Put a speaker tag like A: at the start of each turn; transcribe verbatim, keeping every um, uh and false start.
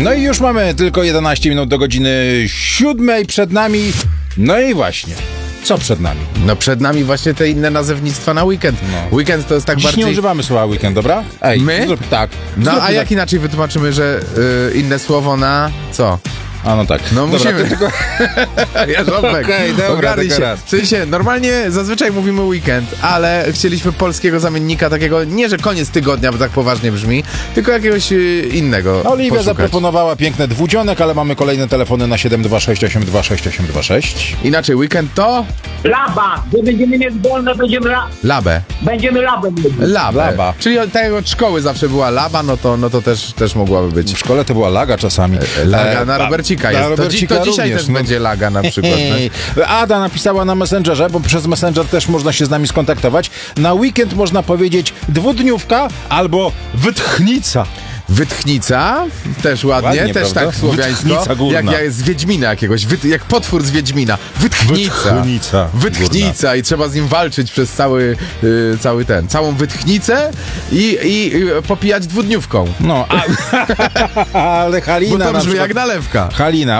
A: No i już mamy tylko jedenaście minut do godziny siódmej przed nami. No i właśnie, co przed nami?
B: No przed nami właśnie te inne nazewnictwa na weekend.
A: No.
B: Weekend to jest tak
A: Dziś
B: bardziej...
A: nie używamy słowa weekend, dobra? Ej,
B: My?
A: Zrób, tak.
B: No
A: Zrób
B: a
A: tak.
B: jak inaczej wytłumaczymy, że y, inne słowo na co?
A: A no tak.
B: No
A: Dobra,
B: musimy.
A: to tylko...
B: Ja żądek.
A: Okej, dobra,
B: Ogarnij
A: tylko
B: się.
A: raz.
B: W sensie, normalnie zazwyczaj mówimy weekend, ale chcieliśmy polskiego zamiennika takiego, nie że koniec tygodnia, bo tak poważnie brzmi, tylko jakiegoś y, innego
A: Oliwia
B: poszukać.
A: zaproponowała piękne dwudzionek, ale mamy kolejne telefony na siedem dwa sześć osiem dwa sześć osiem dwa sześć.
B: Inaczej, weekend to
C: Laba, gdy będziemy mieć wolne, będziemy, la,
B: labę.
C: będziemy labem mieli.
B: Labę.
A: Laba.
B: Czyli od, tak jak od szkoły zawsze była laba, no to, no to też, też mogłaby być.
A: W szkole to była laga czasami.
B: Laga
A: E,
B: na
A: ba-
B: Robercika
A: na
B: jest. To, dzi-
A: Robercika
B: to dzisiaj
A: również,
B: też
A: no.
B: będzie laga na przykład. No.
A: Ada napisała na Messengerze, bo przez Messenger też można się z nami skontaktować. Na weekend można powiedzieć dwudniówka albo wytchnica.
B: Wytchnica, też ładnie,
A: Ładnie,
B: też
A: prawda?
B: tak słowiańsko.
A: Wytchnica górna.
B: Jak ja z Wiedźmina jakiegoś, wyt, jak potwór z Wiedźmina. Wytchnica.
A: Wytchnica
B: Wytchnica i trzeba z nim walczyć przez cały, y, cały ten, całą wytchnicę i, i, i popijać dwudniówką.
A: No, a, ale Halina
B: Bo to
A: na
B: brzmi
A: przykład-
B: jak nalewka.
A: Halina,